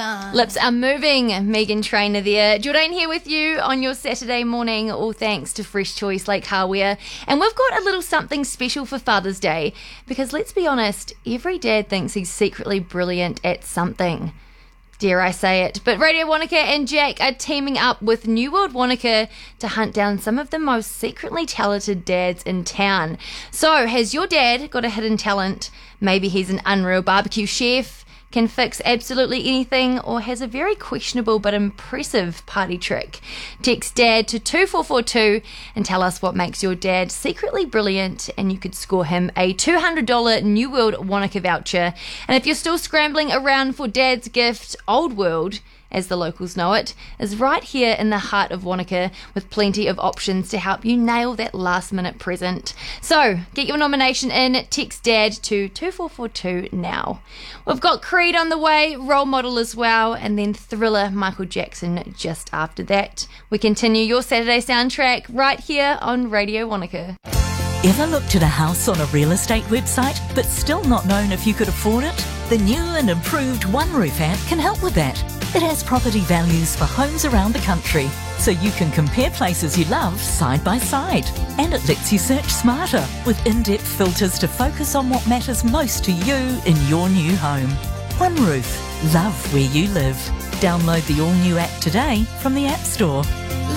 Lips are moving, Megan Trainor there. Jordan here with you on your Saturday morning, all thanks to Fresh Choice Lake Hardware. And we've got a little something special for Father's Day, because let's be honest, every dad thinks he's secretly brilliant at something. Dare I say it. But Radio Wanaka and Jack are teaming up with New World Wanaka to hunt down some of the most secretly talented dads in town. So, has your dad got a hidden talent? Maybe he's an unreal barbecue chef, can fix absolutely anything, or has a very questionable but impressive party trick. Text DAD to 2442 and tell us what makes your dad secretly brilliant, and you could score him a $200 New World Wanaka voucher. And if you're still scrambling around for Dad's gift, Old World, as the locals know it, is right here in the heart of Wanaka with plenty of options to help you nail that last minute present. So get your nomination in, text DAD to 2442 now. We've got Creed on the way, Role Model as well, and then Thriller Michael Jackson just after that. We continue your Saturday soundtrack right here on Radio Wanaka. Ever looked at a house on a real estate website but still not known if you could afford it? The new and improved One Roof app can help with that. It has property values for homes around the country, so you can compare places you love side by side. And it lets you search smarter with in-depth filters to focus on what matters most to you in your new home. One Roof. Love where you live. Download the all-new app today from the App Store.